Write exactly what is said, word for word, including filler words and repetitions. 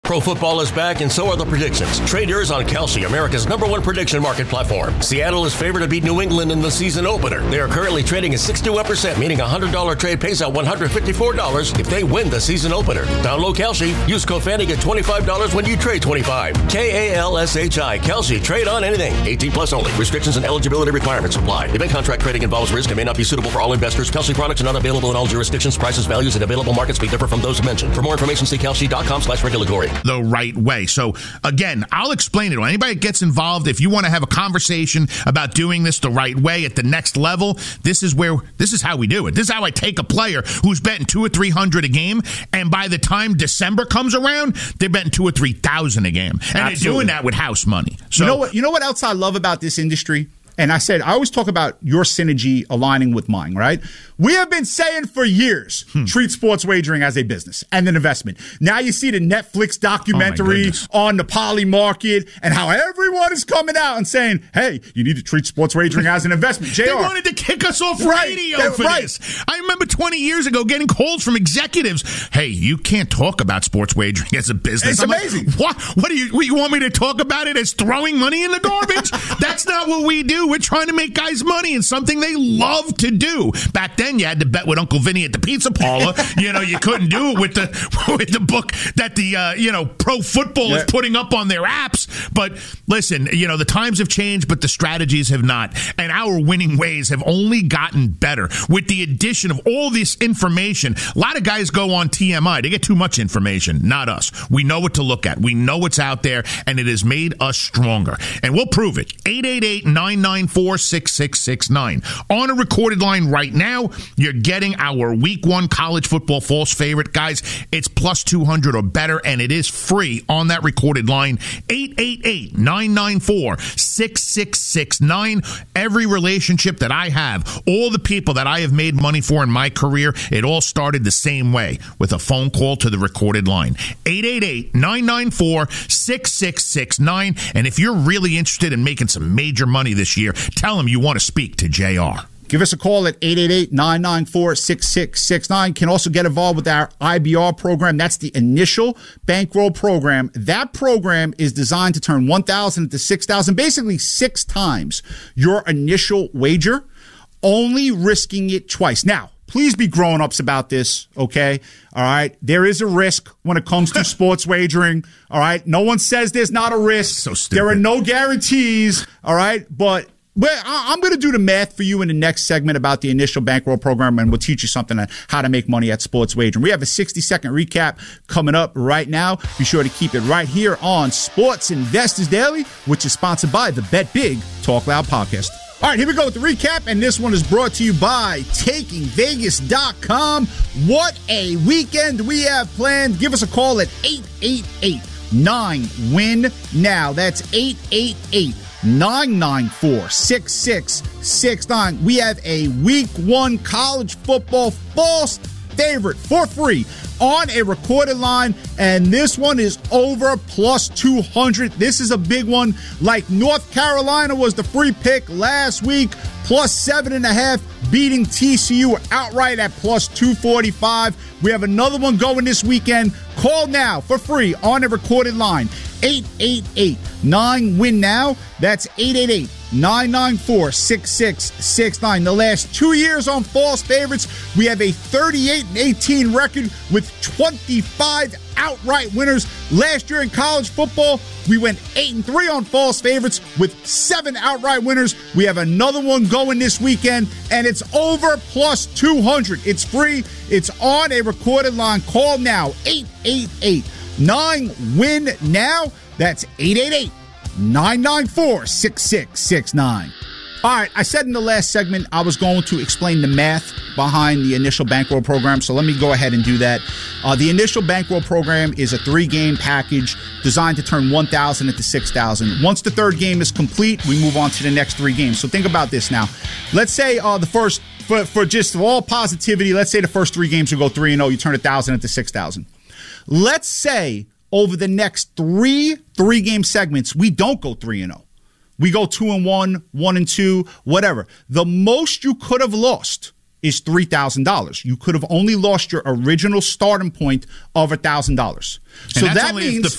Pro football is back, and so are the predictions. Trade yours on Kalshi, America's number one prediction market platform. Seattle is favored to beat New England in the season opener. They are currently trading at sixty-one percent, meaning a one hundred dollars trade pays out one hundred fifty-four dollars if they win the season opener. Download Kalshi. Use code Fanny, get twenty-five dollars when you trade twenty-five. K A L S H I. Kalshi. Trade on anything. eighteen plus only. Restrictions and eligibility requirements apply. Event contract trading involves risk and may not be suitable for all investors. Kalshi products are not available in all jurisdictions. Prices, values, and available markets may differ from those mentioned. For more information, see kalshi.com slash regulatory. The right way. So, again, I'll explain it. When anybody gets involved, if you want to have a conversation about doing this the right way at the next level, this is where, this is how we do it. This is how I take a player who's betting two or three hundred a game, and by the time December comes around, they're betting two or three thousand a game. And Absolutely. They're doing that with house money. So, you know what, you know what else I love about this industry? And I said, I always talk about your synergy aligning with mine, right? We have been saying for years, hmm. treat sports wagering as a business and an investment. Now you see the Netflix documentary oh on the poly market and how everyone is coming out and saying, hey, you need to treat sports wagering as an investment. J R. They wanted to kick us off right. radio They're, for right. this. I remember twenty years ago getting calls from executives. Hey, you can't talk about sports wagering as a business. It's I'm amazing. Like, what? What do you, what, you want me to talk about it as throwing money in the garbage? That's not what we do. We're trying to make guys money in something they love to do. Back then, you had to bet with Uncle Vinny at the pizza parlor. You know, you couldn't do it with the with the book that the uh, you know pro football yeah. is putting up on their apps. But listen, you know the times have changed, but the strategies have not, and our winning ways have only gotten better with the addition of all this information. A lot of guys go on T M I; they get too much information. Not us. We know what to look at. We know what's out there, and it has made us stronger. And we'll prove it. eight eight eight, nine nine four, six six six nine. On a recorded line right now, you're getting our week one college football false favorite. Guys, it's plus two hundred or better, and it is free on that recorded line. eight eight eight, nine nine four, six six six nine. Every relationship that I have, all the people that I have made money for in my career, it all started the same way, with a phone call to the recorded line. eight eight eight, nine nine four, six six six nine. And if you're really interested in making some major money this year, tell them you want to speak to J R. Give us a call at eight eight eight, nine nine four, six six six nine. Can also get involved with our I B R program. That's the initial bankroll program. That program is designed to turn one thousand into six thousand, basically six times your initial wager, only risking it twice. Now, please be grown-ups about this, okay? All right? There is a risk when it comes to sports wagering, all right? No one says there's not a risk. So stupid. There are no guarantees, all right? But Well, I'm going to do the math for you in the next segment about the initial bankroll program, and we'll teach you something on how to make money at sports wagering. We have a sixty-second recap coming up right now. Be sure to keep it right here on Sports Investors Daily, which is sponsored by the Bet Big Talk Loud podcast. All right, here we go with the recap, and this one is brought to you by taking vegas dot com. What a weekend we have planned. Give us a call at eight eight eight, nine, win now. That's eight eight eight, nine nine four, six six six nine. We have a week one college football false favorite for free on a recorded line, and this one is over plus two hundred. This is a big one. Like North Carolina was the free pick last week, plus seven and a half, beating T C U outright at plus two forty-five. We have another one going this weekend. Call now for free on a recorded line. eight eight eight, nine, win now. That's eight eight eight, nine nine four, six six six nine. The last two years on false favorites, we have a thirty-eight and eighteen record with twenty-five outright winners. Last year in college football, we went eight and three on false favorites with seven outright winners. We have another one going this weekend, and it's over plus two hundred. It's free. It's on a recorded line. Call now, eight eight eight, nine, win now. That's eight eight eight, nine nine four, six six six nine. All right, I said in the last segment I was going to explain the math behind the initial bankroll program, so let me go ahead and do that. Uh, the initial bankroll program is a three-game package designed to turn one thousand into six thousand. Once the third game is complete, we move on to the next three games. So think about this now. Let's say uh, the first, for, for just all positivity, let's say the first three games will go three and oh, you turn one thousand into six thousand. Let's say over the next three three-game segments, we don't go three and oh. We go two and one, one and two, whatever. The most you could have lost is three thousand dollars. You could have only lost your original starting point of one thousand dollars. So that means